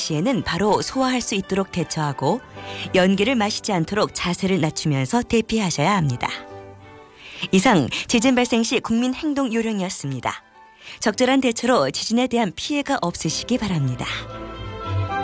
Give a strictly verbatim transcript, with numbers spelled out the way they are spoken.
시에는 바로 소화할 수 있도록 대처하고 연기를 마시지 않도록 자세를 낮추면서 대피하셔야 합니다. 이상 지진 발생 시 국민 행동 요령이었습니다. 적절한 대처로 지진에 대한 피해가 없으시기 바랍니다.